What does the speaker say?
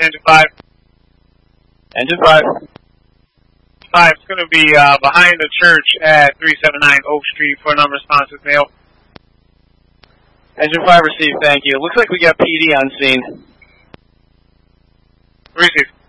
to engine 5. Engine 5. 5, it's going to be behind the church at 379 Oak Street for an unresponsive male. Engine 5 received, thank you. Looks like we got PD on scene. Receive.